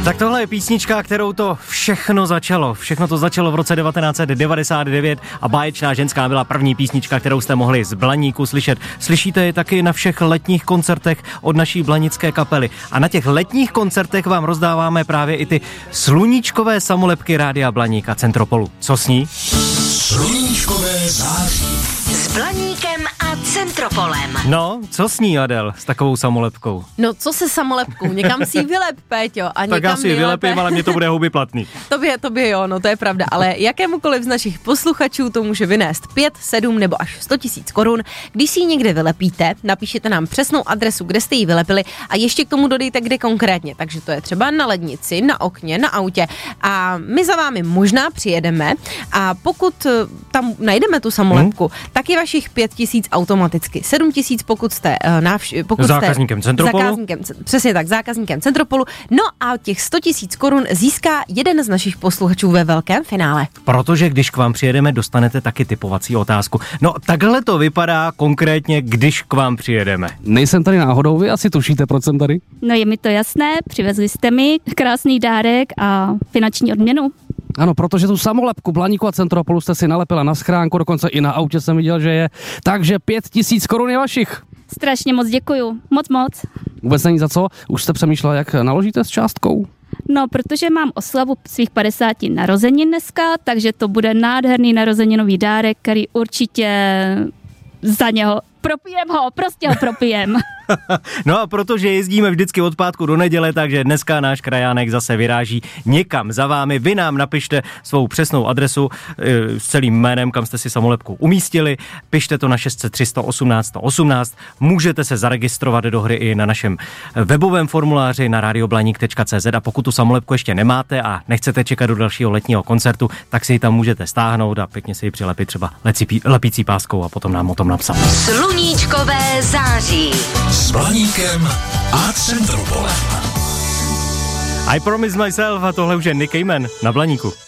Tak tohle je písnička, kterou to všechno začalo. Všechno to začalo v roce 1999 a Báječná ženská byla první písnička, kterou jste mohli z Blaníku slyšet. Slyšíte je taky na všech letních koncertech od naší blanické kapely. A na těch letních koncertech vám rozdáváme právě i ty sluníčkové samolepky Rádia Blaník a Centropolu. Co s ní? Sluníčkové září. S Blaníkem a Centropolem. No, co s ní, Adel, s takovou samolepkou? No, co se samolepkou? Někam si ji vylep, Péťo. A tak já si ji vylepím, ale mě to bude huby platný. Tobě jo, no to je pravda, ale jakémukoliv z našich posluchačů to může vynést 5, 7 nebo až 100 000 korun. Když si ji někde vylepíte, napíšete nám přesnou adresu, kde jste ji vylepili a ještě k tomu dodejte, kde konkrétně. Takže to je třeba na lednici, na okně, na autě a my za vámi možná přijedeme a pokud tam najdeme tu samolepku, tak je vašich 5 000 automaticky. 7 000, pokud jste zákazníkem Centropolu. Přesně tak, zákazníkem Centropolu. No a těch 100 000 korun získá jeden z našich posluchačů ve velkém finále. Protože když k vám přijedeme, dostanete taky tipovací otázku. No takhle to vypadá konkrétně, když k vám přijedeme. Nejsem tady náhodou, vy asi tušíte, proč jsem tady? No je mi to jasné, přivezli jste mi krásný dárek a finanční odměnu. Ano, protože tu samolepku Blaníku a Centropolu jste si nalepila na schránku, dokonce i na autě jsem viděl, že je. Takže 5 000 korun je vašich. Strašně moc děkuju, moc. Vůbec není za co, už jste přemýšlela, jak naložíte s částkou? No, protože mám oslavu svých 50 narozenin dneska, takže to bude nádherný narozeninový dárek, který určitě za něho prostě ho propijem. No a protože jezdíme vždycky od pátku do neděle, takže dneska náš krajánek zase vyráží někam za vámi. Vy nám napište svou přesnou adresu s celým jménem, kam jste si samolepku umístili. Pište to na 600 318 118. Můžete se zaregistrovat do hry i na našem webovém formuláři na radioblanik.cz a pokud tu samolepku ještě nemáte a nechcete čekat do dalšího letního koncertu, tak si ji tam můžete stáhnout a pěkně si ji přilepit třeba lepící páskou a potom nám o tom napsat. Sluníčkové září. S Blaníkem a Centropolem. I Promise Myself a tohle už je Nick Cayman na Blaníku.